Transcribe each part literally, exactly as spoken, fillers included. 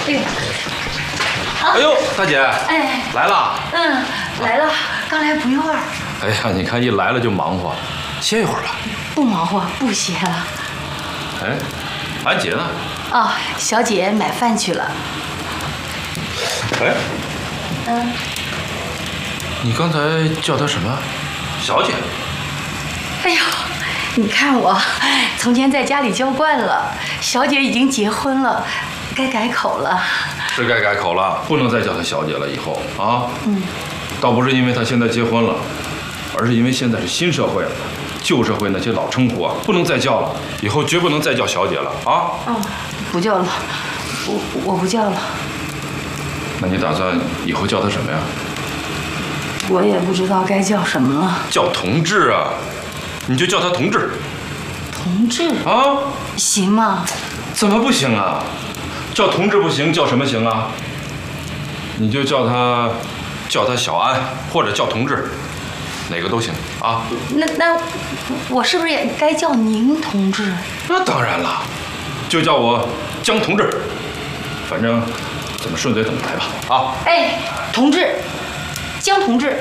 哎呦， 哎呦，大姐， 哎， 来了。 嗯，来了，刚来不一会儿。 哎呀，你看一来了就忙活，歇一会儿吧。 不忙活，不歇了。 哎，安姐呢？ 哦，小姐买饭去了。 哎， 嗯， 你刚才叫她什么？小姐？ 哎呦，你看我，从前在家里叫惯了，小姐已经结婚了，该改口了。 是该改口了，不能再叫她小姐了。以后啊， 嗯， 倒不是因为她现在结婚了，而是因为现在是新社会了，旧社会那些老称呼啊，不能再叫了。以后绝不能再叫小姐了啊！ 哦，不叫了，我我不叫了。 那你打算以后叫她什么呀？ 我也不知道该叫什么了。 叫同志啊，你就叫她同志。 同志啊？ 行吗？ 怎么不行啊？叫同志不行，叫什么行啊？你就叫他，叫他小安，或者叫同志，哪个都行啊。 那那我是不是也该叫您同志？ 那当然了，就叫我江同志，反正怎么顺嘴怎么来吧。啊， 哎，同志，江同志。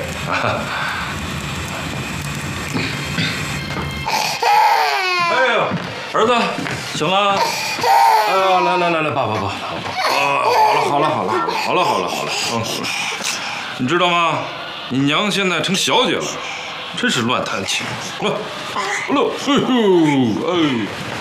哎呀，儿子，醒了。哎呀，来来来来，爸爸爸爸。啊，好了好了好了好了好了好了，嗯，好了。你知道吗？你娘现在成小姐了，真是乱弹琴。来，来，哎呦，哎。